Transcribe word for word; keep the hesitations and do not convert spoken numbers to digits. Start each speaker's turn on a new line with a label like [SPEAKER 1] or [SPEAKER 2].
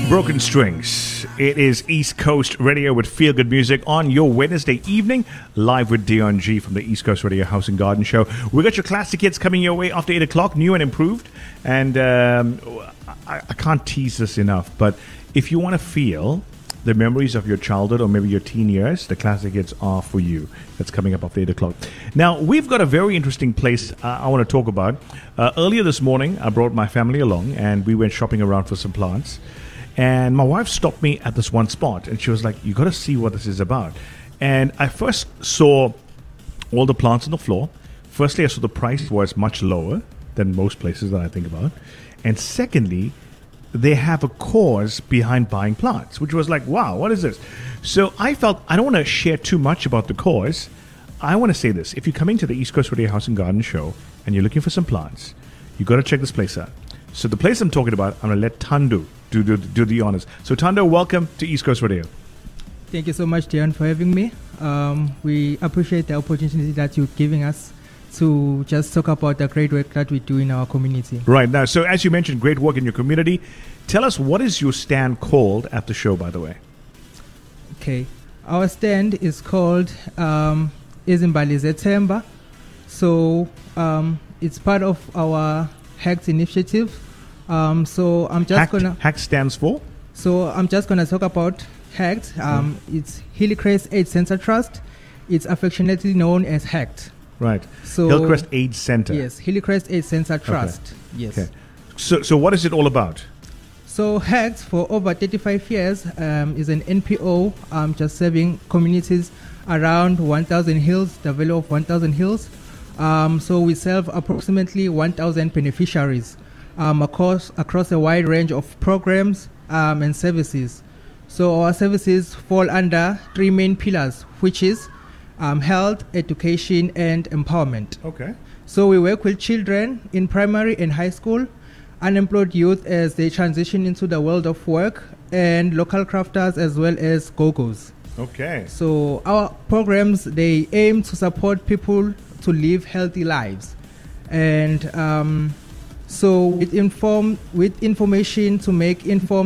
[SPEAKER 1] Broken Strings. It is East Coast Radio with Feel Good Music on your Wednesday evening, live with Dion G from the East Coast Radio House and Garden Show. We got your classic hits coming your way after eight o'clock, new and improved. And um, I, I can't tease this enough, but if you want to feel the memories of your childhood or maybe your teen years, the classic hits are for you. That's coming up after eight o'clock. Now, we've got a very interesting place uh, I want to talk about. Uh, earlier this morning, I brought my family along and we went shopping around for some plants. And my wife stopped me at this one spot and she was like, you got to see what this is about. And I first saw all the plants on the floor. Firstly, I saw the price was much lower than most places that I think about. And secondly, they have a cause behind buying plants, which was like, wow, what is this? So I felt I don't want to share too much about the cause. I want to say this. If you're coming to the East Coast Radio House and Garden Show and you're looking for some plants, you got to check this place out. So the place I'm talking about, I'm going to let Tandu do, do, do the honors. So Tandu, welcome to East Coast Radio.
[SPEAKER 2] Thank you so much, Dion, for having me. Um, we appreciate the opportunity that you're giving us to just talk about the great work that we do in our community.
[SPEAKER 1] Right. Now, so as you mentioned, great work in your community. Tell us, what is your stand called at the show, by the way?
[SPEAKER 2] Okay. Our stand is called um, Izimbali Zethemba. So um, it's part of our HACT initiative. Um, so I'm just
[SPEAKER 1] HACT,
[SPEAKER 2] gonna...
[SPEAKER 1] HACT stands for?
[SPEAKER 2] So I'm just going to talk about HACT. Um, mm. It's Hillcrest AIDS Center Trust. It's affectionately known as HACT.
[SPEAKER 1] Right.
[SPEAKER 2] So
[SPEAKER 1] Hillcrest AIDS Center.
[SPEAKER 2] Yes, Hillcrest AIDS Center Trust. Okay. Yes.
[SPEAKER 1] Okay. So, so what is it all about?
[SPEAKER 2] So HACT, for over thirty-five years, um, is an N P O um, just serving communities around one thousand Hills, the value of one thousand Hills. Um, so we serve approximately one thousand beneficiaries um, across, across a wide range of programs um, and services. So our services fall under three main pillars, which is Um, health, education, and empowerment.
[SPEAKER 1] Okay.
[SPEAKER 2] So we work with children in primary and high school, unemployed youth as they transition into the world of work, and local crafters as well as go-go's.
[SPEAKER 1] Okay.
[SPEAKER 2] So our programs, they aim to support people to live healthy lives. And um, so with, inform, with information to make informed